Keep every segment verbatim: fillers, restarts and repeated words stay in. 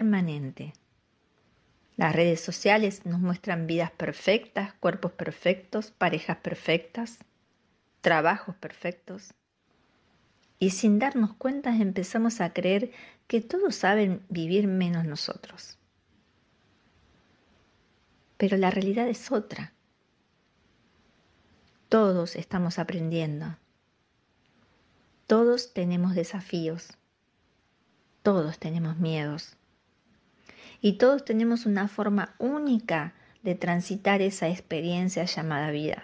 permanente. Las redes sociales nos muestran vidas perfectas, cuerpos perfectos, parejas perfectas, trabajos perfectos. Y sin darnos cuenta empezamos a creer que todos saben vivir menos nosotros. Pero la realidad es otra. Todos estamos aprendiendo. Todos tenemos desafíos. Todos tenemos miedos. Y todos tenemos una forma única de transitar esa experiencia llamada vida.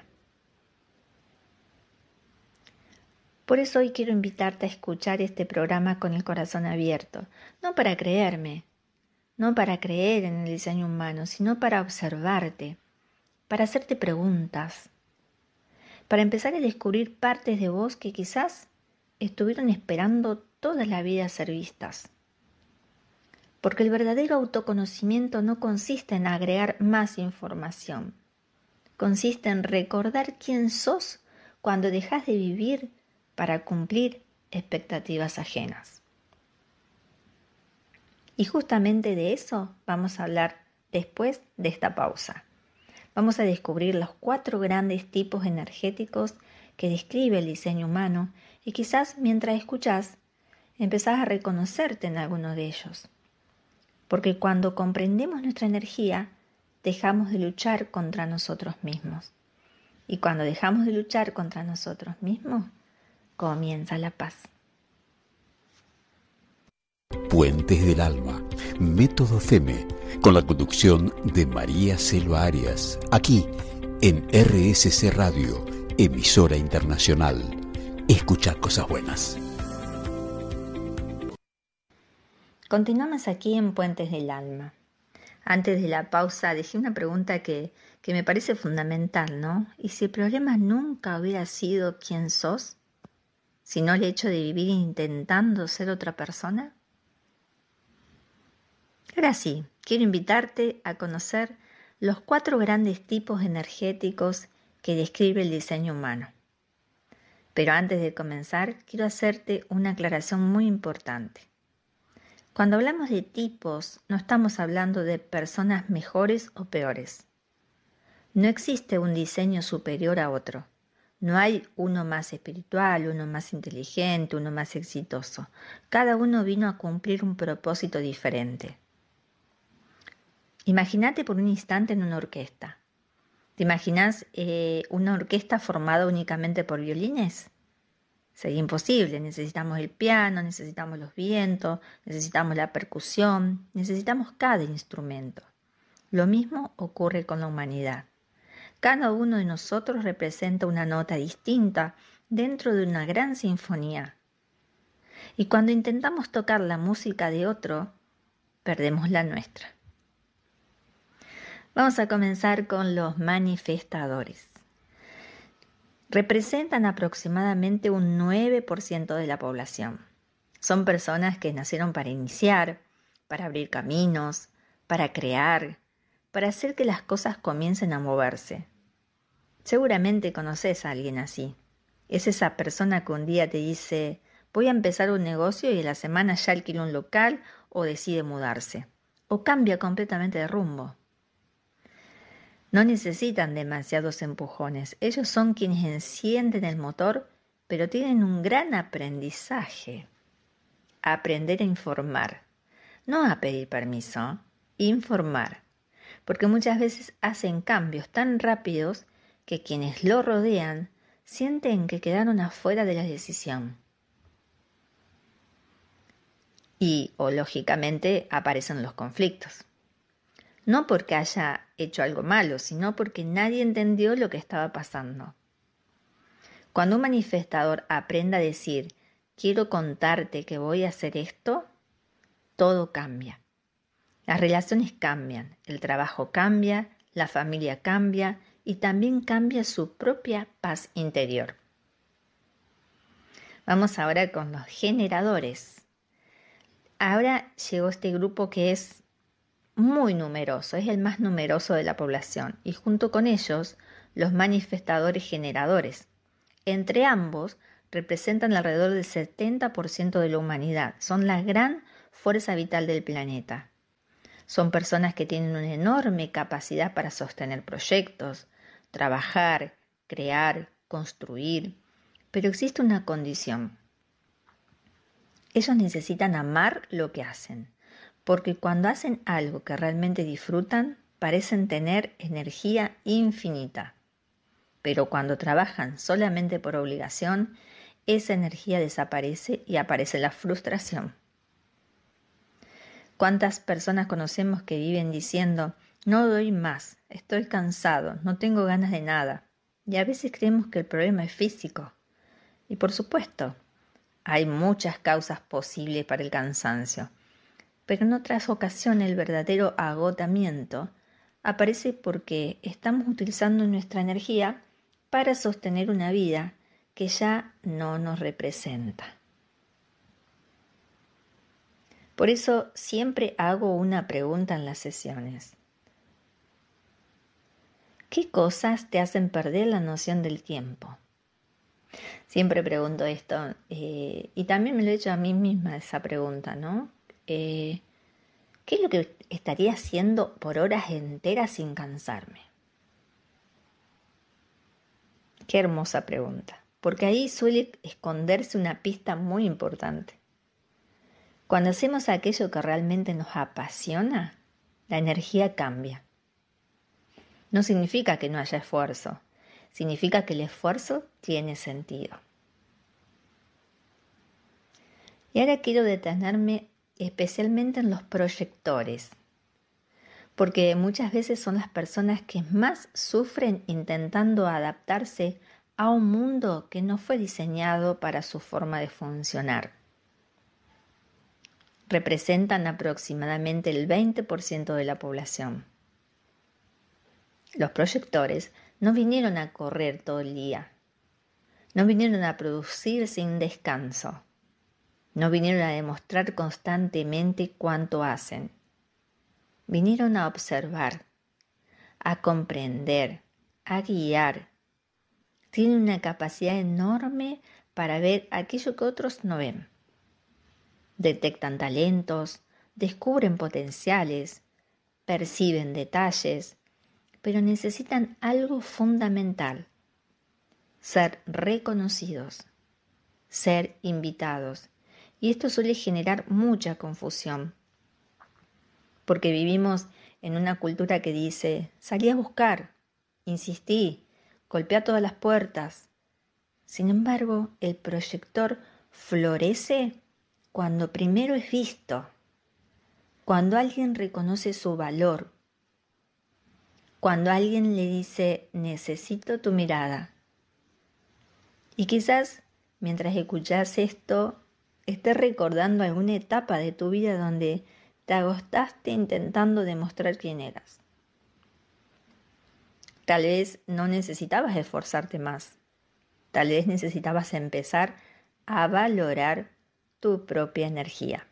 Por eso hoy quiero invitarte a escuchar este programa con el corazón abierto, no para creerme, no para creer en el diseño humano, sino para observarte, para hacerte preguntas, para empezar a descubrir partes de vos que quizás estuvieron esperando toda la vida ser vistas. Porque el verdadero autoconocimiento no consiste en agregar más información, consiste en recordar quién sos cuando dejas de vivir para cumplir expectativas ajenas. Y justamente de eso vamos a hablar después de esta pausa. Vamos a descubrir los cuatro grandes tipos energéticos que describe el diseño humano y quizás mientras escuchás empezás a reconocerte en alguno de ellos. Porque cuando comprendemos nuestra energía, dejamos de luchar contra nosotros mismos. Y cuando dejamos de luchar contra nosotros mismos, comienza la paz. Puentes del Alma, Método F E M E, con la conducción de María Selva Arias, aquí en R S C Radio, emisora internacional. Escucha cosas buenas. Continuamos aquí en Puentes del Alma. Antes de la pausa dejé una pregunta que, que me parece fundamental, ¿no? ¿Y si el problema nunca hubiera sido quién sos? ¿Sino el hecho de vivir intentando ser otra persona? Ahora sí, quiero invitarte a conocer los cuatro grandes tipos energéticos que describe el diseño humano. Pero antes de comenzar, quiero hacerte una aclaración muy importante. Cuando hablamos de tipos, no estamos hablando de personas mejores o peores. No existe un diseño superior a otro. No hay uno más espiritual, uno más inteligente, uno más exitoso. Cada uno vino a cumplir un propósito diferente. Imagínate por un instante en una orquesta. ¿Te imaginas eh, una orquesta formada únicamente por violines? Sería imposible, necesitamos el piano, necesitamos los vientos, necesitamos la percusión, necesitamos cada instrumento. Lo mismo ocurre con la humanidad. Cada uno de nosotros representa una nota distinta dentro de una gran sinfonía. Y cuando intentamos tocar la música de otro, perdemos la nuestra. Vamos a comenzar con los manifestadores. Representan aproximadamente un nueve por ciento de la población. Son personas que nacieron para iniciar, para abrir caminos, para crear, para hacer que las cosas comiencen a moverse. Seguramente conoces a alguien así. Es esa persona que un día te dice, voy a empezar un negocio y a la semana ya alquila un local o decide mudarse. O cambia completamente de rumbo. No necesitan demasiados empujones. Ellos son quienes encienden el motor, pero tienen un gran aprendizaje. Aprender a informar. No a pedir permiso, informar. Porque muchas veces hacen cambios tan rápidos que quienes lo rodean sienten que quedaron afuera de la decisión. Y, o lógicamente, aparecen los conflictos. No porque haya hecho algo malo, sino porque nadie entendió lo que estaba pasando. Cuando un manifestador aprenda a decir, quiero contarte que voy a hacer esto, todo cambia. Las relaciones cambian, el trabajo cambia, la familia cambia y también cambia su propia paz interior. Vamos ahora con los generadores. Ahora llegó este grupo que es muy numeroso, es el más numeroso de la población, y junto con ellos los manifestadores generadores. Entre ambos representan alrededor del setenta por ciento de la humanidad, son la gran fuerza vital del planeta. Son personas que tienen una enorme capacidad para sostener proyectos, trabajar, crear, construir, pero existe una condición. Ellos necesitan amar lo que hacen, porque cuando hacen algo que realmente disfrutan, parecen tener energía infinita. Pero cuando trabajan solamente por obligación, esa energía desaparece y aparece la frustración. ¿Cuántas personas conocemos que viven diciendo, no doy más, estoy cansado, no tengo ganas de nada? Y a veces creemos que el problema es físico. Y por supuesto, hay muchas causas posibles para el cansancio, pero en otras ocasiones el verdadero agotamiento aparece porque estamos utilizando nuestra energía para sostener una vida que ya no nos representa. Por eso siempre hago una pregunta en las sesiones. ¿Qué cosas te hacen perder la noción del tiempo? Siempre pregunto esto eh, y también me lo he hecho a mí misma esa pregunta, ¿no? Eh, ¿Qué es lo que estaría haciendo por horas enteras sin cansarme? Qué hermosa pregunta, porque ahí suele esconderse una pista muy importante. Cuando hacemos aquello que realmente nos apasiona, la energía cambia. No significa que no haya esfuerzo, significa que el esfuerzo tiene sentido. Y ahora quiero detenerme especialmente en los proyectores, porque muchas veces son las personas que más sufren intentando adaptarse a un mundo que no fue diseñado para su forma de funcionar. Representan aproximadamente el veinte por ciento de la población. Los proyectores no vinieron a correr todo el día, no vinieron a producir sin descanso, no vinieron a demostrar constantemente cuánto hacen. Vinieron a observar, a comprender, a guiar. Tienen una capacidad enorme para ver aquello que otros no ven. Detectan talentos, descubren potenciales, perciben detalles, pero necesitan algo fundamental: ser reconocidos, ser invitados. Y esto suele generar mucha confusión, porque vivimos en una cultura que dice, salí a buscar, insistí, golpea todas las puertas. Sin embargo, el proyector florece cuando primero es visto, cuando alguien reconoce su valor, cuando alguien le dice, necesito tu mirada. Y quizás, mientras escuchas esto, estés recordando alguna etapa de tu vida donde te agotaste intentando demostrar quién eras. Tal vez no necesitabas esforzarte más. Tal vez necesitabas empezar a valorar tu propia energía.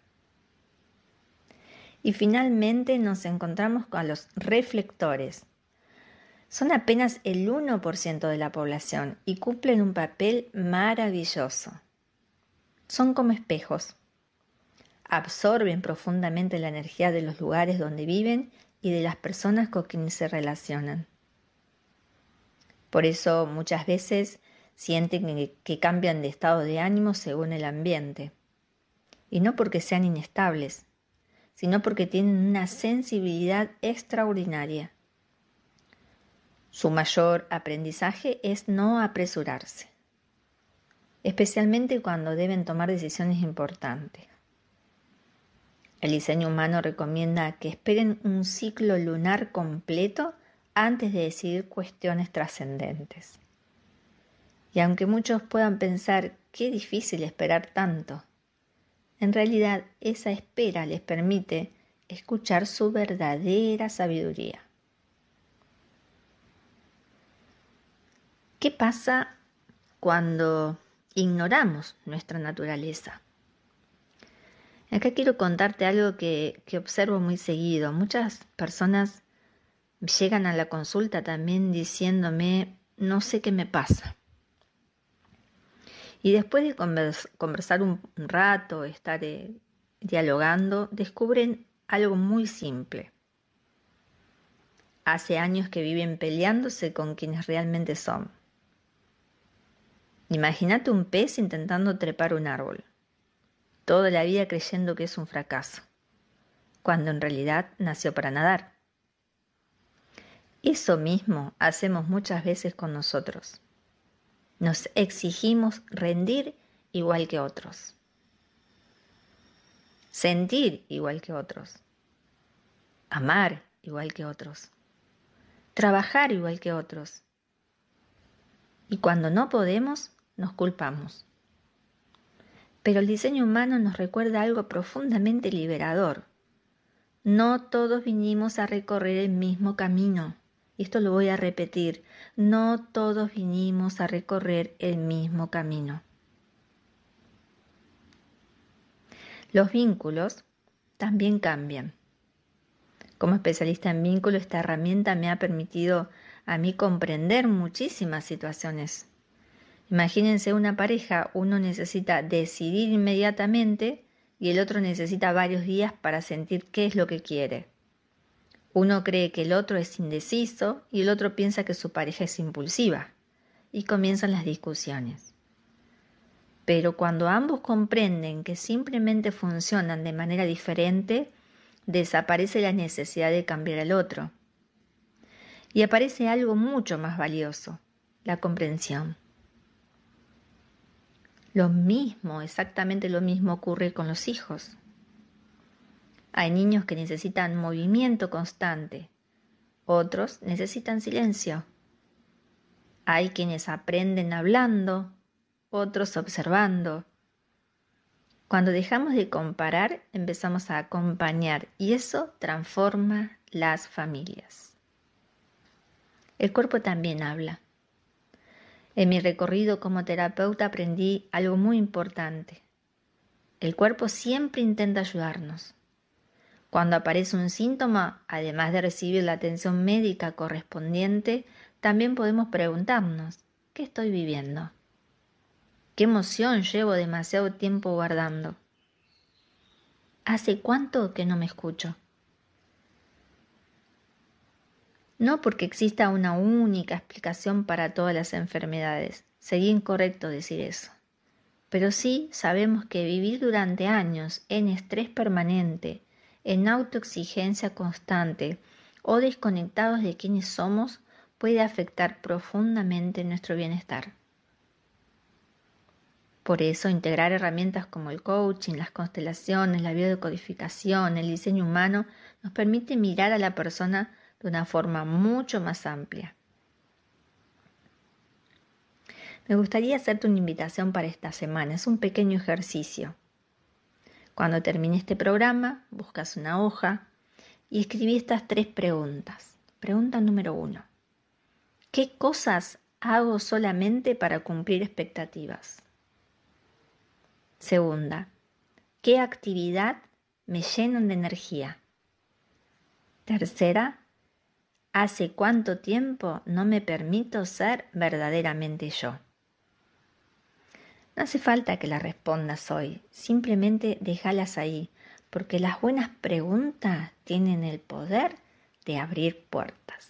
Y finalmente nos encontramos con los reflectores. Son apenas el uno por ciento de la población y cumplen un papel maravilloso. Son como espejos. Absorben profundamente la energía de los lugares donde viven y de las personas con quienes se relacionan. Por eso muchas veces sienten que, que cambian de estado de ánimo según el ambiente. Y no porque sean inestables, sino porque tienen una sensibilidad extraordinaria. Su mayor aprendizaje es no apresurarse, especialmente cuando deben tomar decisiones importantes. El diseño humano recomienda que esperen un ciclo lunar completo antes de decidir cuestiones trascendentes. Y aunque muchos puedan pensar qué difícil esperar tanto, en realidad esa espera les permite escuchar su verdadera sabiduría. ¿Qué pasa cuando ignoramos nuestra naturaleza? Acá quiero contarte algo que, que observo muy seguido. Muchas personas llegan a la consulta también diciéndome, no sé qué me pasa. Y después de convers- conversar un rato, estar eh, dialogando, descubren algo muy simple. Hace años que viven peleándose con quienes realmente son. Imagínate un pez intentando trepar un árbol, toda la vida creyendo que es un fracaso, cuando en realidad nació para nadar. Eso mismo hacemos muchas veces con nosotros. Nos exigimos rendir igual que otros, sentir igual que otros, amar igual que otros, trabajar igual que otros. Y cuando no podemos, nos culpamos. Pero el diseño humano nos recuerda algo profundamente liberador. No todos vinimos a recorrer el mismo camino. Y esto lo voy a repetir. No todos vinimos a recorrer el mismo camino. Los vínculos también cambian. Como especialista en vínculos, esta herramienta me ha permitido a mí comprender muchísimas situaciones. Imagínense una pareja, uno necesita decidir inmediatamente y el otro necesita varios días para sentir qué es lo que quiere. Uno cree que el otro es indeciso y el otro piensa que su pareja es impulsiva y comienzan las discusiones. Pero cuando ambos comprenden que simplemente funcionan de manera diferente, desaparece la necesidad de cambiar al otro. Y aparece algo mucho más valioso, la comprensión. Lo mismo, exactamente lo mismo ocurre con los hijos. Hay niños que necesitan movimiento constante, otros necesitan silencio. Hay quienes aprenden hablando, otros observando. Cuando dejamos de comparar, empezamos a acompañar y eso transforma las familias. El cuerpo también habla. En mi recorrido como terapeuta aprendí algo muy importante. El cuerpo siempre intenta ayudarnos. Cuando aparece un síntoma, además de recibir la atención médica correspondiente, también podemos preguntarnos, ¿qué estoy viviendo? ¿Qué emoción llevo demasiado tiempo guardando? ¿Hace cuánto que no me escucho? No porque exista una única explicación para todas las enfermedades, sería incorrecto decir eso. Pero sí sabemos que vivir durante años en estrés permanente, en autoexigencia constante o desconectados de quienes somos puede afectar profundamente nuestro bienestar. Por eso, integrar herramientas como el coaching, las constelaciones, la biodecodificación, el diseño humano nos permite mirar a la persona de una forma mucho más amplia. Me gustaría hacerte una invitación para esta semana. Es un pequeño ejercicio. Cuando termine este programa, buscas una hoja y escribí estas tres preguntas. Pregunta número uno. ¿Qué cosas hago solamente para cumplir expectativas? Segunda, ¿qué actividad me llenan de energía? Tercera, ¿hace cuánto tiempo no me permito ser verdaderamente yo? No hace falta que las respondas hoy, simplemente déjalas ahí, porque las buenas preguntas tienen el poder de abrir puertas.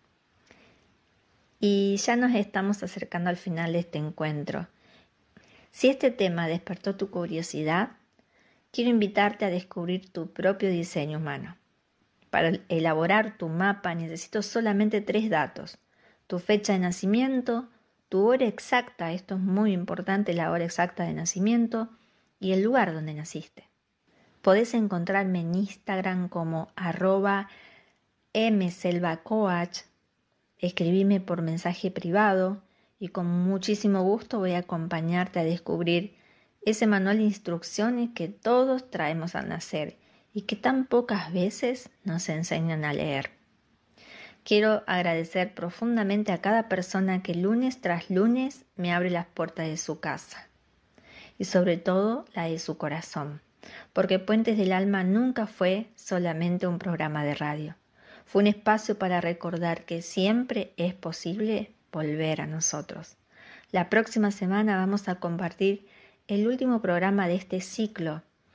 Y ya nos estamos acercando al final de este encuentro. Si este tema despertó tu curiosidad, quiero invitarte a descubrir tu propio diseño humano. Para elaborar tu mapa necesito solamente tres datos: tu fecha de nacimiento, tu hora exacta, esto es muy importante, la hora exacta de nacimiento, y el lugar donde naciste. Podés encontrarme en Instagram como arroba mselvacoach, escribime por mensaje privado y con muchísimo gusto voy a acompañarte a descubrir ese manual de instrucciones que todos traemos al nacer y que tan pocas veces nos enseñan a leer. Quiero agradecer profundamente a cada persona que lunes tras lunes me abre las puertas de su casa y sobre todo la de su corazón, porque Puentes del Alma nunca fue solamente un programa de radio. Fue un espacio para recordar que siempre es posible volver a nosotros. La próxima semana vamos a compartir el último programa de este ciclo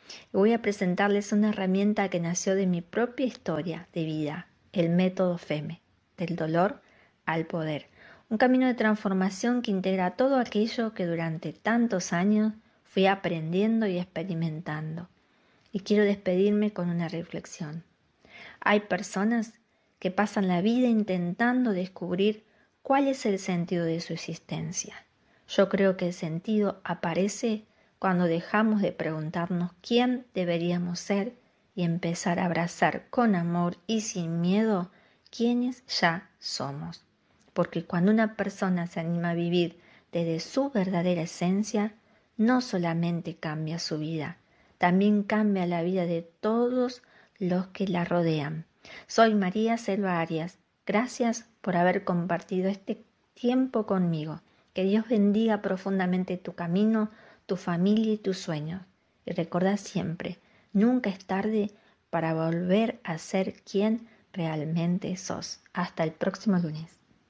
Y voy a presentarles una herramienta que nació de mi propia historia de vida, el método FEME, del dolor al poder. Un camino de transformación que integra todo aquello que durante tantos años fui aprendiendo y experimentando. Y quiero despedirme con una reflexión. Hay personas que pasan la vida intentando descubrir cuál es el sentido de su existencia. Yo creo que el sentido aparece cuando dejamos de preguntarnos quién deberíamos ser y empezar a abrazar con amor y sin miedo quienes ya somos. Porque cuando una persona se anima a vivir desde su verdadera esencia, no solamente cambia su vida, también cambia la vida de todos los que la rodean. Soy María Selva Arias. Gracias por haber compartido este tiempo conmigo. Que Dios bendiga profundamente tu camino, tu familia y tus sueños. Y recuerda siempre, nunca es tarde para volver a ser quien realmente sos. Hasta el próximo lunes.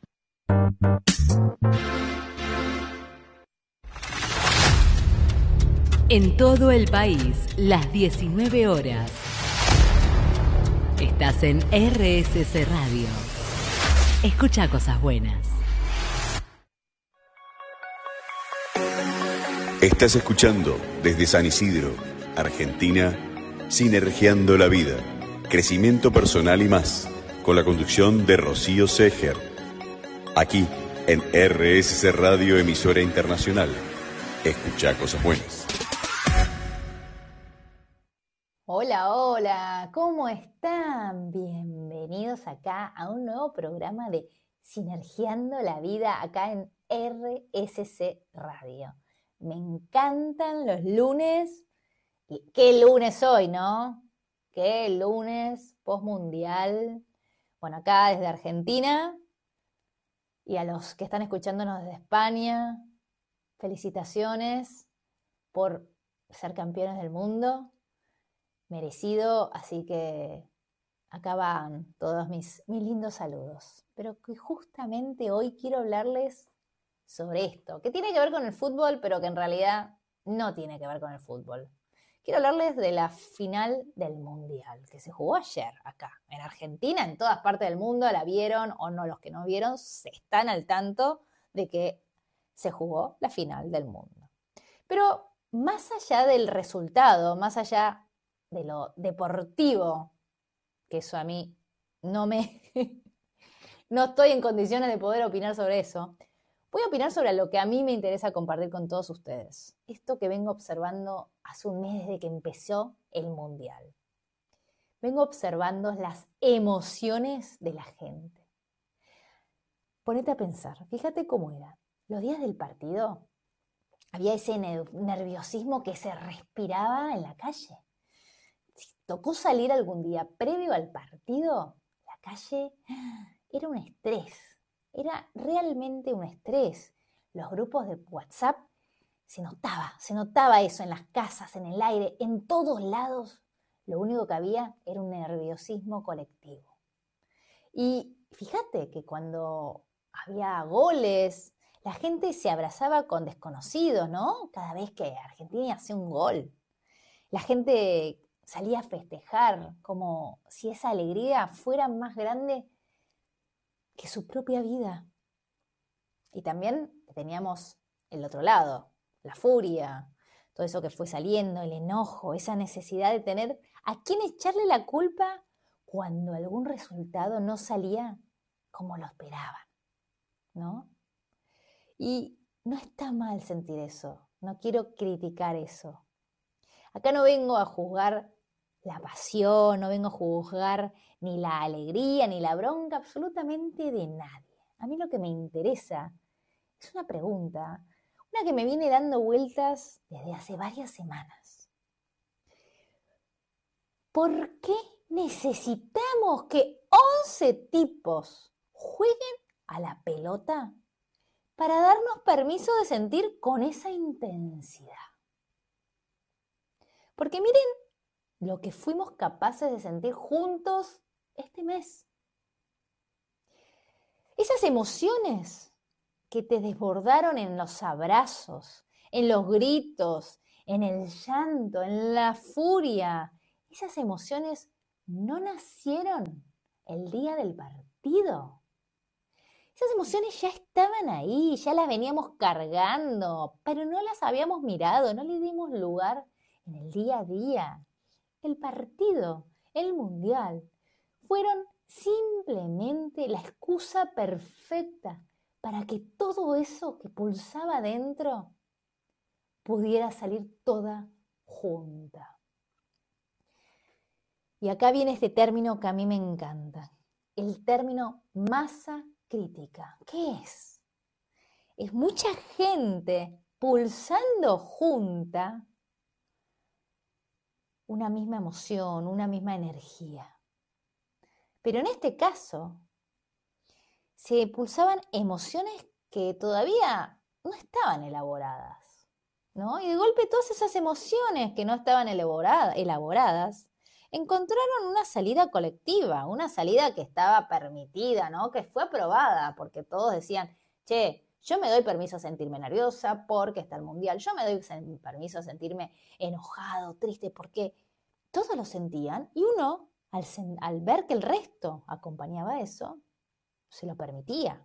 En todo el país, las diecinueve horas. Estás en R S C Radio. Escucha cosas buenas. Estás escuchando desde San Isidro, Argentina, Sinergiando la Vida, crecimiento personal y más, con la conducción de Rocío Seger. Aquí en R S C Radio, emisora internacional. Escucha cosas buenas. Hola, hola, ¿cómo están? Bienvenidos acá a un nuevo programa de Sinergiando la Vida acá en R S C Radio. Me encantan los lunes. ¿Y qué lunes hoy, no? ¿Qué lunes postmundial? Bueno, acá desde Argentina y a los que están escuchándonos desde España, felicitaciones por ser campeones del mundo. Merecido, así que acá van todos mis, mis lindos saludos. Pero que justamente hoy quiero hablarles sobre esto, que tiene que ver con el fútbol, pero que en realidad no tiene que ver con el fútbol. Quiero hablarles de la final del Mundial, que se jugó ayer acá, en Argentina, en todas partes del mundo, la vieron o no, los que no vieron se están al tanto de que se jugó la final del mundo. Pero más allá del resultado, más allá de lo deportivo, que eso a mí no me... no estoy en condiciones de poder opinar sobre eso, voy a opinar sobre lo que a mí me interesa compartir con todos ustedes. Esto que vengo observando hace un mes desde que empezó el Mundial. Vengo observando las emociones de la gente. Ponete a pensar, fíjate cómo era. Los días del partido había ese nerviosismo que se respiraba en la calle. Si tocó salir algún día previo al partido, la calle era un estrés, era realmente un estrés. Los grupos de WhatsApp, se notaba, se notaba eso en las casas, en el aire, en todos lados. Lo único que había era un nerviosismo colectivo. Y fíjate que cuando había goles, la gente se abrazaba con desconocidos, ¿no? Cada vez que Argentina hacía un gol. La gente salía a festejar como si esa alegría fuera más grande que su propia vida. Y también teníamos el otro lado, la furia, todo eso que fue saliendo, el enojo, esa necesidad de tener a quién echarle la culpa cuando algún resultado no salía como lo esperaban, ¿no? Y no está mal sentir eso, no quiero criticar eso. Acá no vengo a juzgar la pasión, no vengo a juzgar ni la alegría, ni la bronca, absolutamente de nadie. A mí lo que me interesa es una pregunta, una que me viene dando vueltas desde hace varias semanas. ¿Por qué necesitamos que once tipos jueguen a la pelota para darnos permiso de sentir con esa intensidad? Porque miren lo que fuimos capaces de sentir juntos este mes. Esas emociones que te desbordaron en los abrazos, en los gritos, en el llanto, en la furia. Esas emociones no nacieron el día del partido. Esas emociones ya estaban ahí, ya las veníamos cargando, pero no las habíamos mirado, no le dimos lugar en el día a día. El partido, el mundial, fueron simplemente la excusa perfecta para que todo eso que pulsaba dentro pudiera salir toda junta. Y acá viene este término que a mí me encanta, el término masa crítica. ¿Qué es? Es mucha gente pulsando junta una misma emoción, una misma energía. Pero en este caso, se pulsaban emociones que todavía no estaban elaboradas, ¿no? Y de golpe todas esas emociones que no estaban elaborada, elaboradas encontraron una salida colectiva, una salida que estaba permitida, ¿no? Que fue aprobada, porque todos decían, che, yo me doy permiso a sentirme nerviosa porque está el mundial, yo me doy permiso a sentirme enojado, triste, porque todos lo sentían y uno, al, al ver que el resto acompañaba eso, se lo permitía.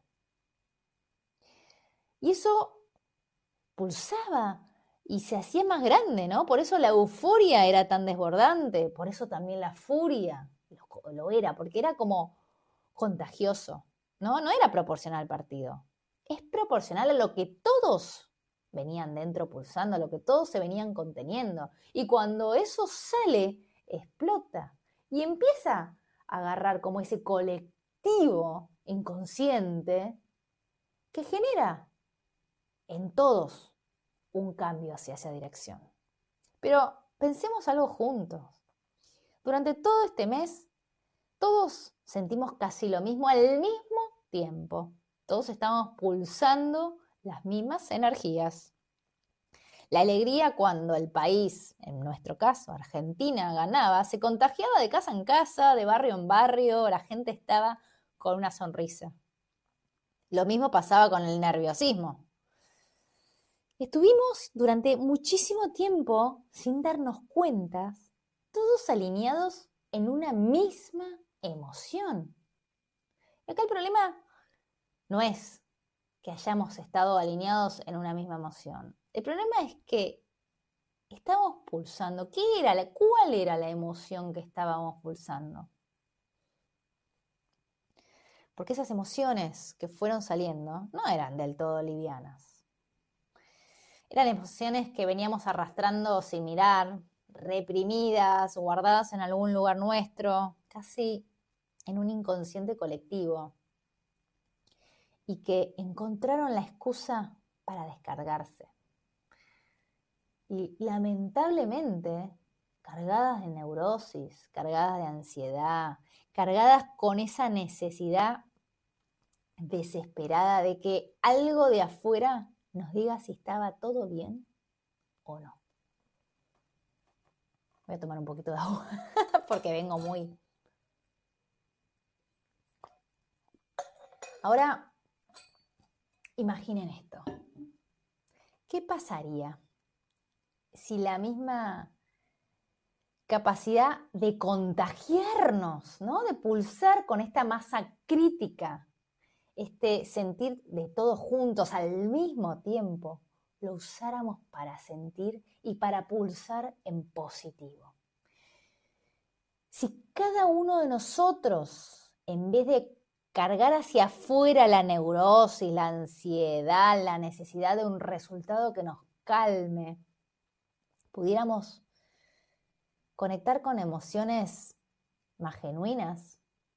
Y eso pulsaba y se hacía más grande, ¿no? Por eso la euforia era tan desbordante, por eso también la furia lo, lo era, porque era como contagioso, ¿no? No era proporcional al partido. Es proporcional a lo que todos venían dentro pulsando, a lo que todos se venían conteniendo. Y cuando eso sale, explota y empieza a agarrar como ese colectivo inconsciente que genera en todos un cambio hacia esa dirección. Pero pensemos algo juntos. Durante todo este mes, todos sentimos casi lo mismo al mismo tiempo. Todos estamos pulsando las mismas energías. La alegría cuando el país, en nuestro caso Argentina, ganaba, se contagiaba de casa en casa, de barrio en barrio, la gente estaba con una sonrisa. Lo mismo pasaba con el nerviosismo. Estuvimos durante muchísimo tiempo, sin darnos cuenta, todos alineados en una misma emoción. Y acá el problema no es que hayamos estado alineados en una misma emoción. El problema es que estamos pulsando. ¿Qué era la, ¿Cuál era la emoción que estábamos pulsando? Porque esas emociones que fueron saliendo no eran del todo livianas. Eran emociones que veníamos arrastrando sin mirar, reprimidas, guardadas en algún lugar nuestro, casi en un inconsciente colectivo, y que encontraron la excusa para descargarse. Y lamentablemente, cargadas de neurosis, cargadas de ansiedad, cargadas con esa necesidad desesperada de que algo de afuera nos diga si estaba todo bien o no. Voy a tomar un poquito de agua porque vengo muy... Ahora, imaginen esto. ¿Qué pasaría si la misma capacidad de contagiarnos, ¿no? De pulsar con esta masa crítica, este sentir de todos juntos al mismo tiempo, lo usáramos para sentir y para pulsar en positivo? Si cada uno de nosotros, en vez de cargar hacia afuera la neurosis, la ansiedad, la necesidad de un resultado que nos calme, pudiéramos conectar con emociones más genuinas,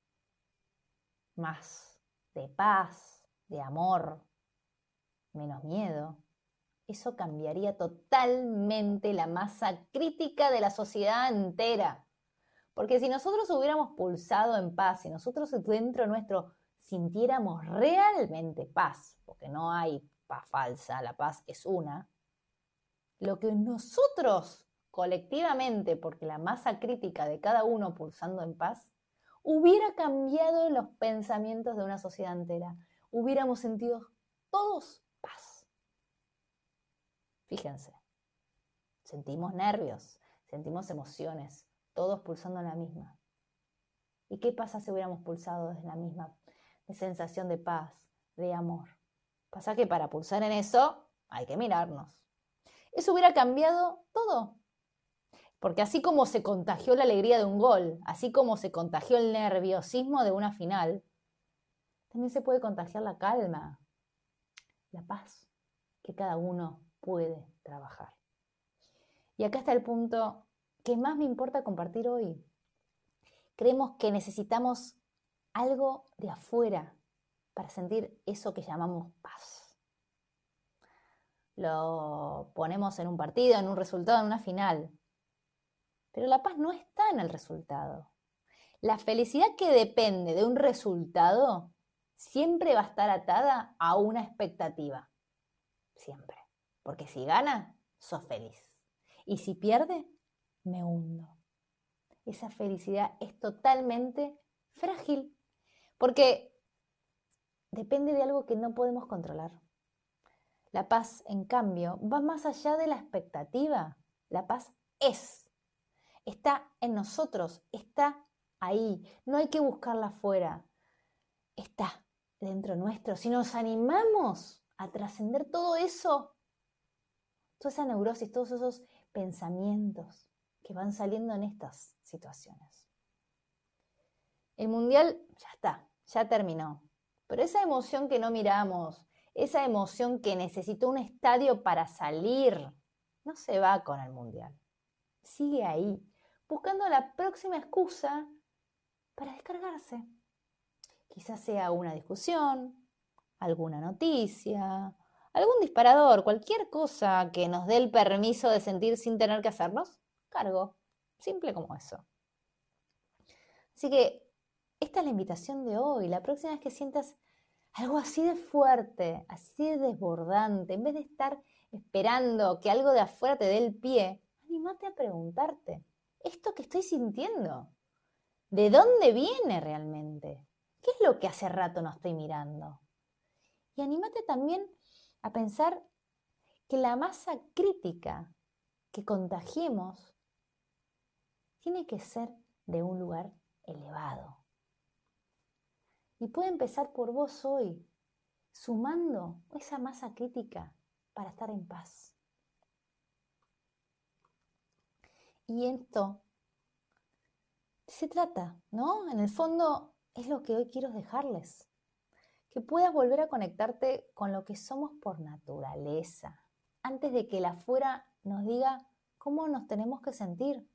más de paz, de amor, menos miedo, eso cambiaría totalmente la masa crítica de la sociedad entera. Porque si nosotros hubiéramos pulsado en paz, si nosotros dentro nuestro sintiéramos realmente paz, porque no hay paz falsa, la paz es una, lo que nosotros colectivamente, porque la masa crítica de cada uno pulsando en paz, hubiera cambiado los pensamientos de una sociedad entera. Hubiéramos sentido todos paz. Fíjense. sentimos nervios, sentimos emociones, todos pulsando en la misma. ¿Y qué pasa si hubiéramos pulsado desde la misma de sensación de paz, de amor? Pasa que para pulsar en eso hay que mirarnos. Eso hubiera cambiado todo. Porque así como se contagió la alegría de un gol, así como se contagió el nerviosismo de una final, también se puede contagiar la calma, la paz, que cada uno puede trabajar. Y acá está el punto que más me importa compartir hoy. Creemos que necesitamos algo de afuera para sentir eso que llamamos paz. Lo ponemos en un partido, en un resultado, en una final. Pero la paz no está en el resultado. La felicidad que depende de un resultado siempre va a estar atada a una expectativa. Siempre. Porque si gana, sos feliz. Y si pierde, me hundo. Esa felicidad es totalmente frágil. Porque depende de algo que no podemos controlar. La paz, en cambio, va más allá de la expectativa. La paz es. Está en nosotros, está ahí. No hay que buscarla afuera. Está dentro nuestro. Si nos animamos a trascender todo eso, toda esa neurosis, todos esos pensamientos que van saliendo en estas situaciones. El mundial ya está, ya terminó. Pero esa emoción que no miramos, esa emoción que necesitó un estadio para salir, no se va con el mundial. Sigue ahí, buscando la próxima excusa para descargarse. Quizás sea una discusión, alguna noticia, algún disparador, cualquier cosa que nos dé el permiso de sentir sin tener que hacernos cargo. Simple como eso. Así que esta es la invitación de hoy. La próxima vez que sientas algo así de fuerte, así de desbordante, en vez de estar esperando que algo de afuera te dé el pie, anímate a preguntarte, ¿esto que estoy sintiendo? ¿De dónde viene realmente? ¿Qué es lo que hace rato no estoy mirando? Y anímate también a pensar que la masa crítica que contagiemos tiene que ser de un lugar elevado. Y puede empezar por vos hoy, sumando esa masa crítica para estar en paz. Y esto se trata, ¿no? En el fondo es lo que hoy quiero dejarles. Que puedas volver a conectarte con lo que somos por naturaleza, antes de que el afuera nos diga cómo nos tenemos que sentir.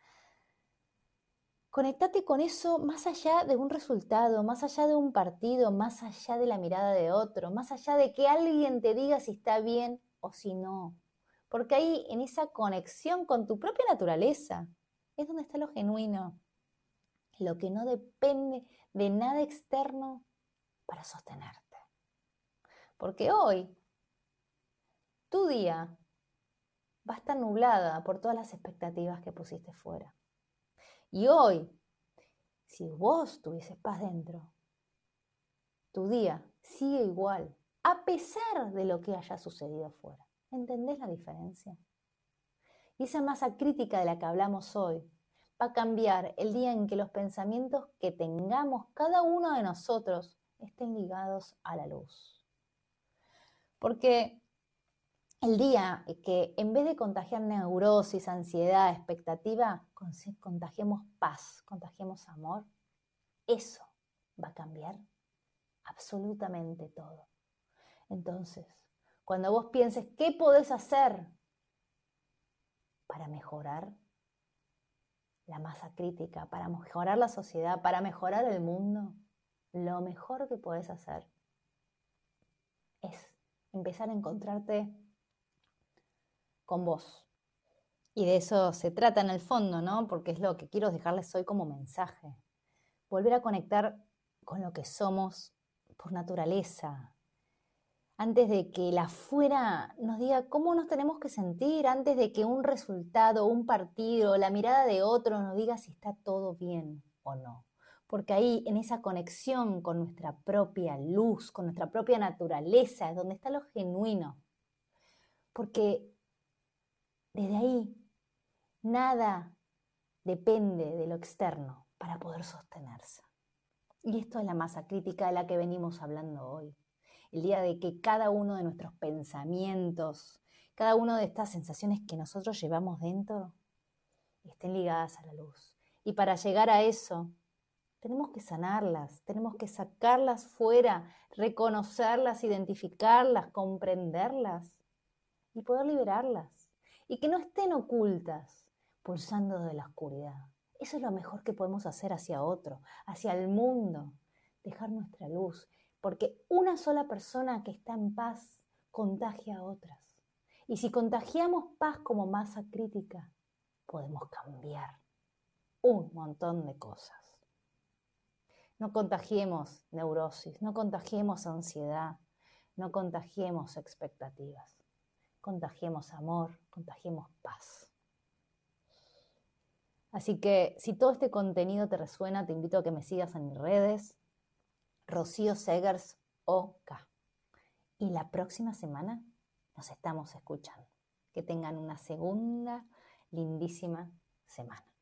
Conectate con eso más allá de un resultado, más allá de un partido, más allá de la mirada de otro, más allá de que alguien te diga si está bien o si no. Porque ahí, en esa conexión con tu propia naturaleza, es donde está lo genuino, lo que no depende de nada externo para sostenerte. Porque hoy, tu día va a estar nublada por todas las expectativas que pusiste fuera. Y hoy, si vos tuvieses paz dentro, tu día sigue igual, a pesar de lo que haya sucedido fuera. ¿Entendés la diferencia? Y esa masa crítica de la que hablamos hoy va a cambiar el día en que los pensamientos que tengamos cada uno de nosotros estén ligados a la luz. Porque el día que en vez de contagiar neurosis, ansiedad, expectativa, contagiemos paz, contagiemos amor, eso va a cambiar absolutamente todo. Entonces, cuando vos pienses qué podés hacer para mejorar la masa crítica, para mejorar la sociedad, para mejorar el mundo, lo mejor que podés hacer es empezar a encontrarte con vos. Y de eso se trata en el fondo, ¿no? Porque es lo que quiero dejarles hoy como mensaje. Volver a conectar con lo que somos por naturaleza. Antes de que el afuera nos diga cómo nos tenemos que sentir, antes de que un resultado, un partido, la mirada de otro nos diga si está todo bien o no. Porque ahí, en esa conexión con nuestra propia luz, con nuestra propia naturaleza, es donde está lo genuino. Porque Desde ahí, nada depende de lo externo para poder sostenerse. Y esto es la masa crítica de la que venimos hablando hoy. El día de que cada uno de nuestros pensamientos, cada una de estas sensaciones que nosotros llevamos dentro, estén ligadas a la luz. Y para llegar a eso, tenemos que sanarlas, tenemos que sacarlas fuera, reconocerlas, identificarlas, comprenderlas y poder liberarlas. Y que no estén ocultas, pulsando de la oscuridad. Eso es lo mejor que podemos hacer hacia otro, hacia el mundo. Dejar nuestra luz, porque una sola persona que está en paz contagia a otras. Y si contagiamos paz como masa crítica, podemos cambiar un montón de cosas. No contagiemos neurosis, no contagiemos ansiedad, no contagiemos expectativas. Contagiemos amor, contagiemos paz. Así que si todo este contenido te resuena, te invito a que me sigas en mis redes, Rocío Segers O K. Y la próxima semana nos estamos escuchando. Que tengan una segunda lindísima semana.